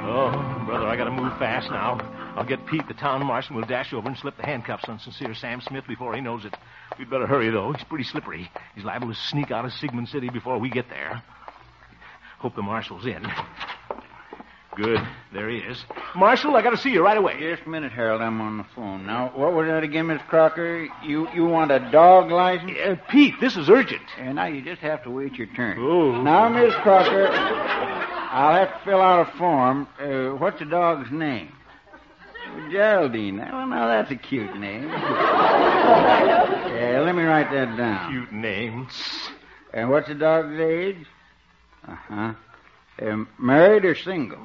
Oh, brother, I gotta move fast now. I'll get Pete, the town marshal, and we'll dash over and slip the handcuffs on Sincere Sam Smith before he knows it. We'd better hurry, though. He's pretty slippery. He's liable to sneak out of Sigmund City before we get there. Hope the marshal's in. Good. There he is. Marshal, I gotta see you right away. Just a minute, Harold. I'm on the phone. Now, what was that again, Miss Crocker? You want a dog license? Pete, this is urgent. Now you just have to wait your turn. Oh. Now, Miss Crocker, I'll have to fill out a form. What's the dog's name? Geraldine. Well, now that's a cute name. Let me write that down. Cute name. And what's the dog's age? Uh-huh. Married or single?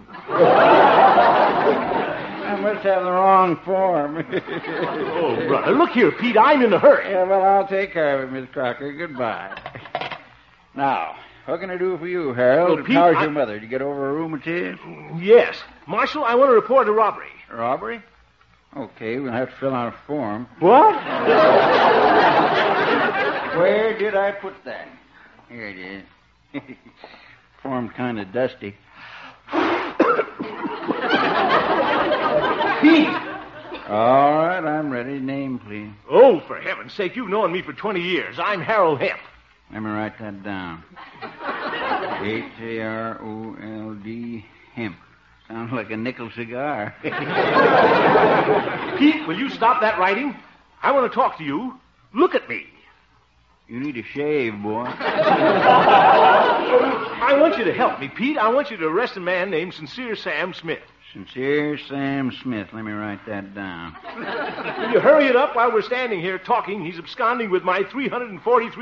I must have the wrong form. Oh, brother. Look here, Pete. I'm in a hurry. Yeah, well, I'll take care of it, Miss Crocker. Goodbye. Now, what can I do for you, Harold? Well, Pete, how's your mother? Did you get over a rheumatism? Yes. Marshal, I want to report a robbery. Robbery? Okay, we'll have to fill out a form. What? Where did I put that? Here it is. Form's kind of dusty. Pete! All right, I'm ready. Name, please. Oh, for heaven's sake, you've known me for 20 years. I'm Harold Hemp. Let me write that down. Harold Hemp. Sounds like a nickel cigar. Pete, will you stop that writing? I want to talk to you. Look at me. You need a shave, boy. I want you to help me, Pete. I want you to arrest a man named Sincere Sam Smith. Sincere Sam Smith. Let me write that down. Will you hurry it up while we're standing here talking? He's absconding with my $343.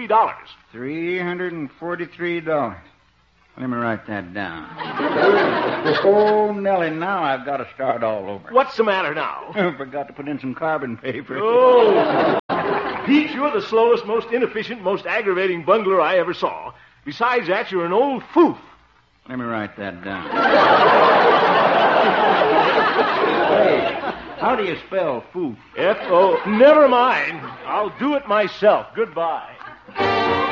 $343. Let me write that down. Oh, Nellie, now I've got to start all over. What's the matter now? I forgot to put in some carbon paper. Oh. Pete, you're the slowest, most inefficient, most aggravating bungler I ever saw. Besides that, you're an old foof. Let me write that down. Hey, how do you spell foof? F-O... Never mind. I'll do it myself. Goodbye.